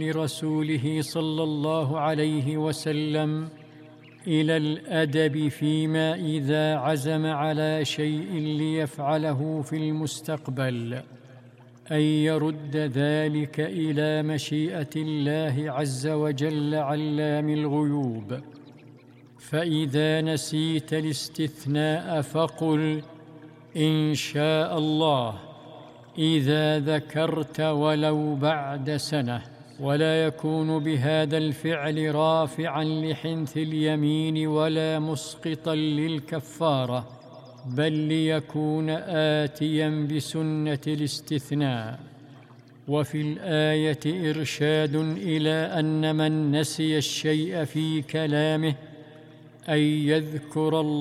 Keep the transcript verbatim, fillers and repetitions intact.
لرسوله صلى الله عليه وسلم إلى الأدب فيما إذا عزم على شيء ليفعله في المستقبل، أن يرد ذلك إلى مشيئة الله عز وجل علام الغيوب. فإذا نسيت الاستثناء فقل إن شاء الله إذا ذكرت ولو بعد سنة، ولا يكون بهذا الفعل رافعا لحنث اليمين ولا مسقطا للكفارة، بل ليكون آتيا بسنة الاستثناء. وفي الآية إرشاد إلى أن من نسي الشيء في كلامه أن يذكر الله